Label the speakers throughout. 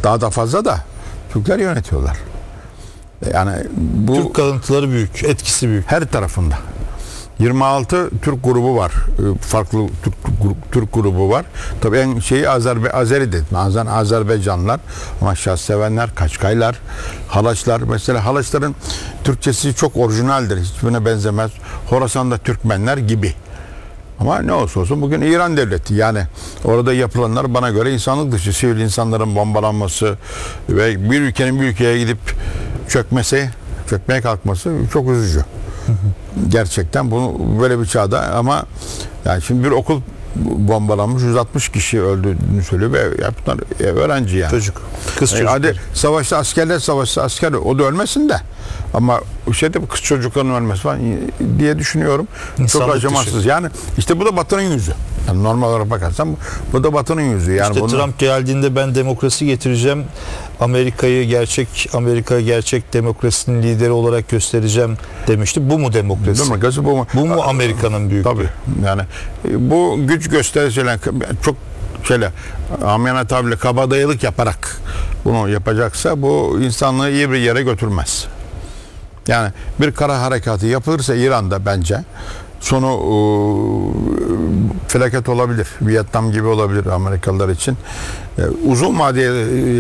Speaker 1: daha da fazla da Türkler yönetiyorlar. Yani bu
Speaker 2: Türk kalıntıları büyük, etkisi büyük.
Speaker 1: her tarafında. 26 Türk grubu var. Farklı Türk grubu var. Tabii en şeyi Azeri dedim. Azerbaycanlılar, ama Şahsevenler, Kaçkaylar, Halaçlar. Mesela Halaçların Türkçesi çok orijinaldir. Hiçbirine benzemez. Horasan'da Türkmenler gibi. Ama ne olursa olsun bugün İran devleti, yani orada yapılanlar bana göre insanlık dışı, sivil insanların bombalanması ve bir ülkenin bir ülkeye gidip çökmeye kalkması çok üzücü. Gerçekten bunu böyle bir çağda, ama yani şimdi bir okul bombalanmış, 160 kişi öldüğünü söylüyor ve bunlar öğrenci yani.
Speaker 2: Çocuk. Kız çocuk.
Speaker 1: Hadi savaşta askerler savaşta asker o da ölmesin de, ama kız çocukların ölmesi falan diye düşünüyorum.
Speaker 2: İnsanlık
Speaker 1: çok acımasız.
Speaker 2: dışı.
Speaker 1: Yani işte bu da Batı'nın yüzü. Yani normal olarak bakarsan bu da Batı'nın yüzü. Yani
Speaker 2: İşte Trump geldiğinde ben demokrasi getireceğim, Amerika gerçek demokrasinin lideri olarak göstereceğim demişti. Bu mu demokrasi?
Speaker 1: Demokrasi bu mu?
Speaker 2: Bu mu Amerika'nın büyüklüğü?
Speaker 1: Tabii. Yani bu güç gösterisiyle çok amiyane tabirle kabadayılık yaparak bunu yapacaksa bu insanlığı iyi bir yere götürmez. Yani bir kara harekatı yapılırsa İran'da bence sonu felaket olabilir. Vietnam gibi olabilir Amerikalılar için. Uzun vadeye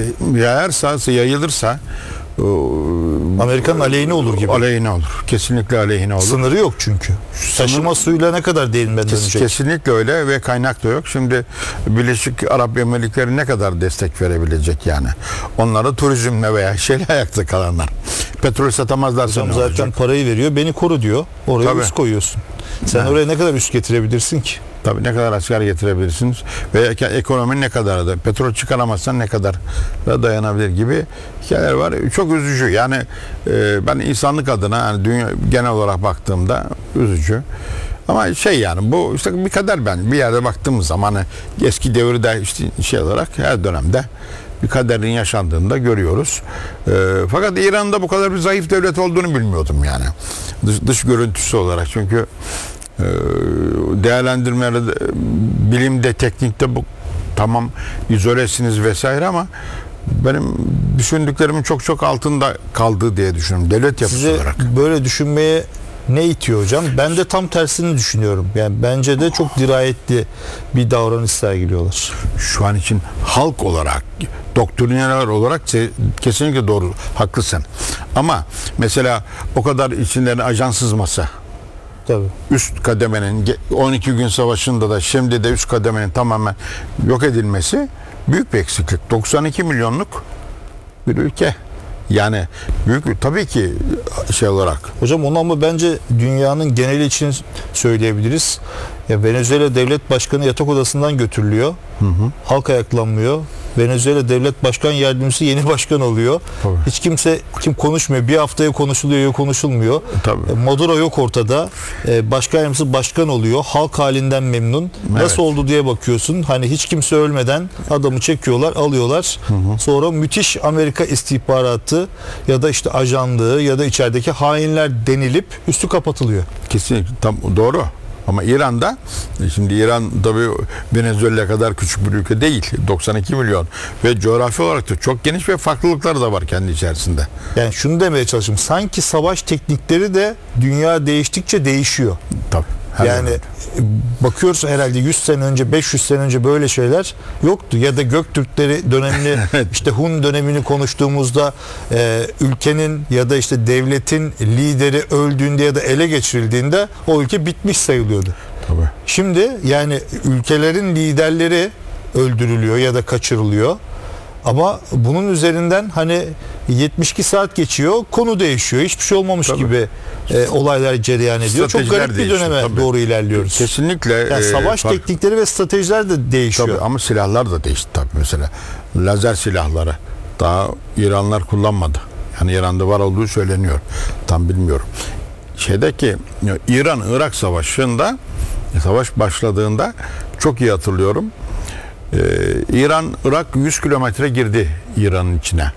Speaker 1: yayılırsa
Speaker 2: Amerika'nın aleyhine olur gibi.
Speaker 1: Aleyhine olur. Kesinlikle aleyhine olur.
Speaker 2: Sınırı yok çünkü. Taşıma suyuyla ne kadar değinmeden dönecek?
Speaker 1: Kesinlikle öyle ve kaynak da yok. Şimdi Birleşik Arap Emirlikleri ne kadar destek verebilecek yani? Onları turizmle veya ayakta kalanlar. Petrol satamazlarsa ne
Speaker 2: Zaten
Speaker 1: olacak?
Speaker 2: parayı veriyor, beni koru diyor. Oraya
Speaker 1: Tabii.
Speaker 2: üst koyuyorsun. Sen oraya ne kadar üst getirebilirsin ki?
Speaker 1: Tabii ne kadar asker getirebilirsiniz veya ekonomi ne kadar da, petrol çıkaramazsan ne kadar da dayanabilir gibi hikayeler var. Çok üzücü. Yani ben insanlık adına, yani dünya genel olarak baktığımda üzücü. Ama yani bu işte bir kader, ben bir yerde baktığımız zaman hani eski devirde işte olarak her dönemde bir kaderin yaşandığını da görüyoruz. Fakat İran'da bu kadar bir zayıf devlet olduğunu bilmiyordum yani. Dış görüntüsü olarak, çünkü değerlendirmelerde, bilimde, teknikte bu tamam izolesiniz vesaire, ama benim düşündüklerimin çok altında kaldığı diye düşünüyorum devlet yapısı
Speaker 2: Size
Speaker 1: olarak.
Speaker 2: böyle düşünmeye ne itiyor hocam? Ben de tam tersini düşünüyorum. Yani bence de çok dirayetli bir davranış sergiliyorlar.
Speaker 1: Şu an için halk olarak, doktrineler olarak kesinlikle doğru, haklısın. Ama mesela o kadar içinden ajan sızması,
Speaker 2: Tabii.
Speaker 1: üst kademenin 12 gün savaşında da şimdi de üst kademenin tamamen yok edilmesi büyük bir eksiklik. 92 milyonluk bir ülke. Yani büyük, tabii ki olarak.
Speaker 2: Hocam onu ama bence dünyanın geneli için söyleyebiliriz. Ya Venezuela devlet başkanı yatak odasından götürülüyor. Halk ayaklanmıyor. Venezuela devlet başkan yardımcısı yeni başkan oluyor.
Speaker 1: Tabii.
Speaker 2: Hiç kim konuşmuyor. Bir haftaya konuşuluyor ya konuşulmuyor.
Speaker 1: Tabii.
Speaker 2: Maduro yok ortada. Başkan yardımcısı başkan oluyor. Halk halinden memnun.
Speaker 1: Evet.
Speaker 2: Nasıl oldu diye bakıyorsun. Hani hiç kimse ölmeden adamı çekiyorlar, alıyorlar. Sonra müthiş Amerika istihbaratı ya da işte ajanlığı ya da içerideki hainler denilip üstü kapatılıyor.
Speaker 1: Kesinlikle tam doğru. Ama İran'da, şimdi İran tabii Venezuela kadar küçük bir ülke değil. 92 milyon ve coğrafi olarak da çok geniş ve farklılıkları da var kendi içerisinde.
Speaker 2: Yani şunu demeye çalışıyorum. Sanki savaş teknikleri de dünya değiştikçe değişiyor.
Speaker 1: Tabii.
Speaker 2: Yani bakıyoruz herhalde 100 sene önce, 500 sene önce böyle şeyler yoktu. Ya da Göktürkleri dönemini, işte Hun dönemini konuştuğumuzda ülkenin ya da işte devletin lideri öldüğünde ya da ele geçirildiğinde o ülke bitmiş sayılıyordu.
Speaker 1: Tabii.
Speaker 2: Şimdi yani ülkelerin liderleri öldürülüyor ya da kaçırılıyor. Ama bunun üzerinden hani 72 saat geçiyor, konu değişiyor. Hiçbir şey olmamış gibi olaylar cereyan ediyor. Çok garip bir döneme doğru ilerliyoruz.
Speaker 1: Kesinlikle.
Speaker 2: Yani savaş teknikleri ve stratejiler de değişiyor.
Speaker 1: Tabii, ama silahlar da değişti tabii. Mesela lazer silahları daha İranlılar kullanmadı. Yani İran'da var olduğu söyleniyor. Tam bilmiyorum. İran-Irak savaşında, savaş başladığında çok iyi hatırlıyorum. İran-Irak 100 kilometre girdi İran'ın içine.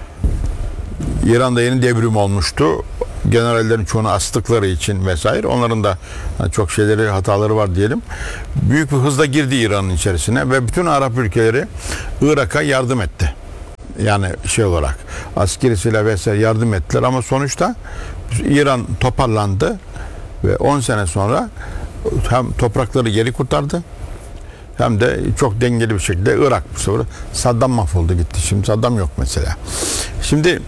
Speaker 1: İran'da yeni devrim olmuştu. Generallerin çoğunu astıkları için vesaire. Onların da çok hataları var diyelim. Büyük bir hızla girdi İran'ın içerisine ve bütün Arap ülkeleri Irak'a yardım etti. Yani şey olarak askerisiyle vesaire yardım ettiler ama sonuçta İran toparlandı ve 10 sene sonra hem toprakları geri kurtardı hem de çok dengeli bir şekilde Irak bu sefer Saddam mahvoldu gitti. Şimdi Saddam yok mesela. Şimdi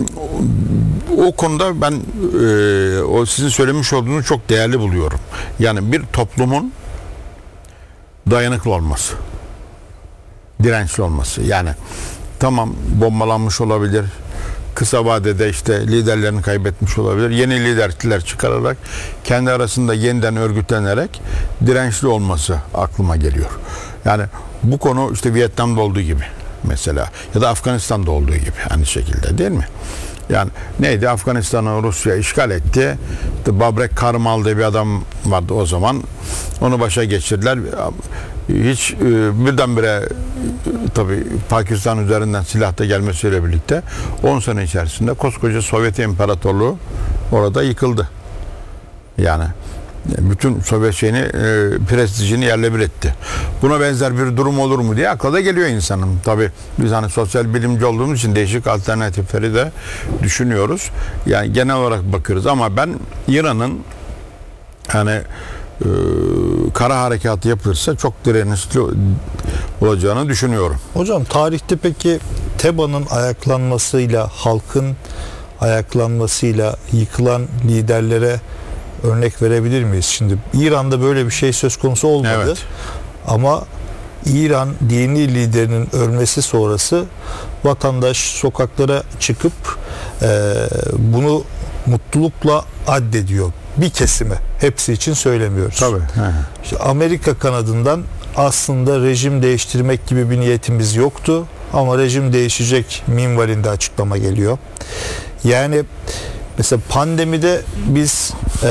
Speaker 1: o konuda ben o sizin söylemiş olduğunu çok değerli buluyorum. Yani bir toplumun dayanıklı olması, dirençli olması. Yani tamam bombalanmış olabilir, kısa vadede işte liderlerini kaybetmiş olabilir. Yeni liderler çıkararak kendi arasında yeniden örgütlenerek dirençli olması aklıma geliyor. Yani bu konu işte Vietnam'da olduğu gibi mesela ya da Afganistan'da olduğu gibi aynı şekilde değil mi? Yani neydi? Afganistan'ı Rusya işgal etti. Babrek Karmal diye bir adam vardı o zaman. Onu başa geçirdiler. Hiç birdenbire tabii Pakistan üzerinden silah da gelmesiyle birlikte 10 sene içerisinde koskoca Sovyet İmparatorluğu orada yıkıldı. Yani bütün Sovyet prestijini yerle bir etti. Buna benzer bir durum olur mu diye akla da geliyor insanın. Tabii biz hani sosyal bilimci olduğumuz için değişik alternatifleri de düşünüyoruz. Yani genel olarak bakıyoruz ama ben İran'ın hani kara harekatı yapılırsa çok dirençli olacağını düşünüyorum.
Speaker 2: Hocam tarihte peki Teba'nın ayaklanmasıyla, halkın ayaklanmasıyla yıkılan liderlere örnek verebilir miyiz? Şimdi İran'da böyle bir şey söz konusu olmadı.
Speaker 1: Evet.
Speaker 2: Ama İran dini liderinin ölmesi sonrası vatandaş sokaklara çıkıp bunu mutlulukla addediyor. Bir kesimi. Hepsi için söylemiyoruz.
Speaker 1: Tabii.
Speaker 2: İşte Amerika kanadından aslında rejim değiştirmek gibi bir niyetimiz yoktu. Ama rejim değişecek minvalinde açıklama geliyor. Yani mesela pandemide biz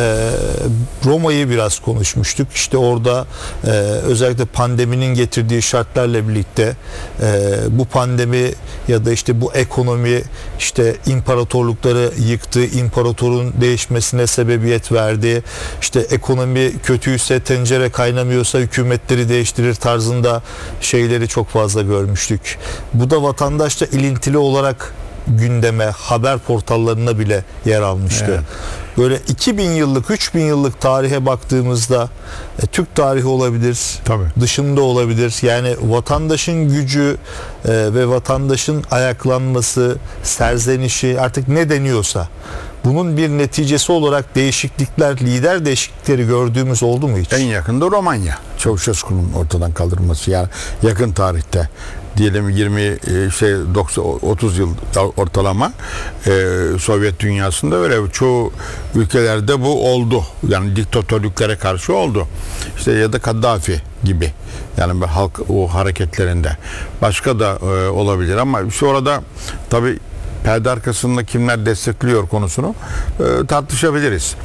Speaker 2: Roma'yı biraz konuşmuştuk. İşte orada özellikle pandeminin getirdiği şartlarla birlikte bu pandemi ya da işte bu ekonomi işte imparatorlukları yıktı, imparatorun değişmesine sebebiyet verdi. İşte ekonomi kötüyse, tencere kaynamıyorsa hükümetleri değiştirir tarzında şeyleri çok fazla görmüştük. Bu da vatandaşla ilintili olarak gündeme, haber portallarına bile yer almıştı.
Speaker 1: Evet.
Speaker 2: Böyle 2000 yıllık, 3000 yıllık tarihe baktığımızda Türk tarihi olabilir,
Speaker 1: Tabii.
Speaker 2: dışında olabilir. Yani vatandaşın gücü ve vatandaşın ayaklanması, serzenişi artık ne deniyorsa bunun bir neticesi olarak değişiklikler, lider değişiklikleri gördüğümüz oldu mu hiç?
Speaker 1: En yakında Romanya. Çavuşescu'nun ortadan kaldırılması yani yakın tarihte diyelim 30 yıl ortalama Sovyet dünyasında öyle çoğu ülkelerde bu oldu. Yani diktatörlüklere karşı oldu. İşte ya da Kaddafi gibi. Yani halk o hareketlerinde. Başka da olabilir ama şu orada tabii perde arkasında kimler destekliyor konusunu tartışabiliriz.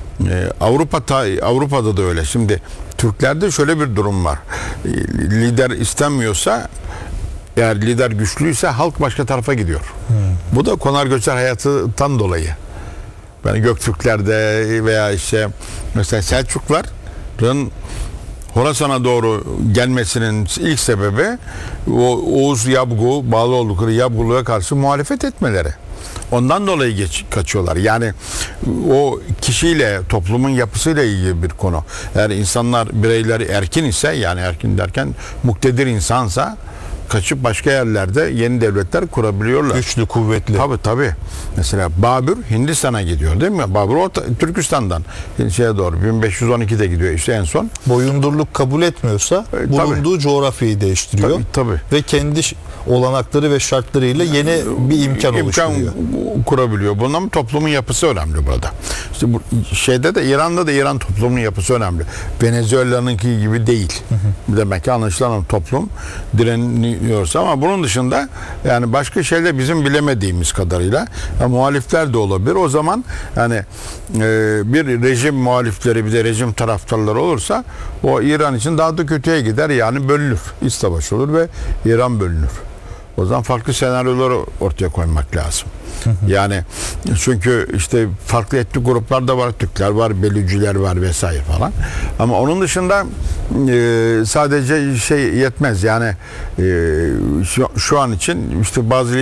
Speaker 1: Avrupa'da da öyle. Şimdi Türklerde şöyle bir durum var. Lider istenmiyorsa eğer lider güçlüyse halk başka tarafa gidiyor. Bu da konar göçer hayatından dolayı. Yani Göktürklerde veya işte mesela Selçukluların Horasan'a doğru gelmesinin ilk sebebi o Oğuz Yabgu bağlı oldukları Yabgulu'ya karşı muhalefet etmeleri. Ondan dolayı kaçıyorlar. Yani o kişiyle, toplumun yapısıyla ilgili bir konu. Eğer insanlar, bireyler erkin ise yani erkin derken muktedir insansa kaçıp başka yerlerde yeni devletler kurabiliyorlar.
Speaker 2: Güçlü, kuvvetli.
Speaker 1: Tabii. Mesela Babür Hindistan'a gidiyor değil mi? Babür Türkistan'dan şeye doğru 1512'de gidiyor işte en son.
Speaker 2: Boyundurluk kabul etmiyorsa bulunduğu coğrafyayı değiştiriyor.
Speaker 1: Tabii.
Speaker 2: Ve kendi olanakları ve şartlarıyla yeni bir imkan oluşturuyor.
Speaker 1: Kurabiliyor. Bunun toplumun yapısı önemli burada. İşte bu şeyde de İran toplumunun yapısı önemli. Venezuela'nınki gibi değil. Demek ki anlaşılan toplum direniyorsa ama bunun dışında yani başka şeyler bizim bilemediğimiz kadarıyla muhalifler de olabilir. O zaman yani bir rejim muhalifleri bir de rejim taraftarları olursa o İran için daha da kötüye gider yani bölünür. İç savaş olur ve İran bölünür. O zaman farklı senaryoları ortaya koymak lazım. Yani çünkü işte farklı etnik gruplar da var. Türkler var, Belücüler var vesaire falan. Ama onun dışında sadece şey yetmez. Yani şu an için işte bazı